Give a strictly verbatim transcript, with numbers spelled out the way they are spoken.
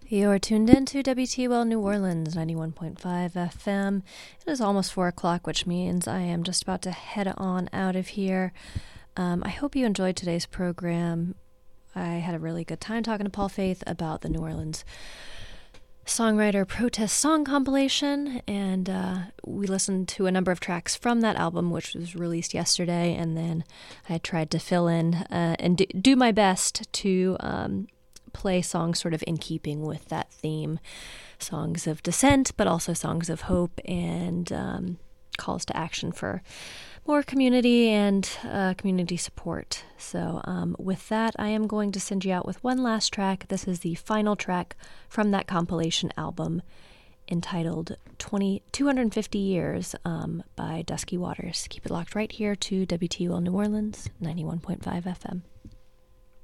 You're tuned in to W T L New Orleans, ninety-one point five F M. It is almost four o'clock, which means I am just about to head on out of here. Um, I hope you enjoyed today's program. I had a really good time talking to Paul Faith about the New Orleans Songwriter Protest Song compilation, and uh, we listened to a number of tracks from that album, which was released yesterday, and then I tried to fill in uh, and do, do my best to um, play songs sort of in keeping with that theme, songs of dissent, but also songs of hope and um, calls to action for more community and uh, community support. So um, with that, I am going to send you out with one last track. This is the final track from that compilation album entitled twenty, two hundred fifty Years um, by Dusky Waters. Keep it locked right here to W T U L New Orleans, ninety-one point five F M.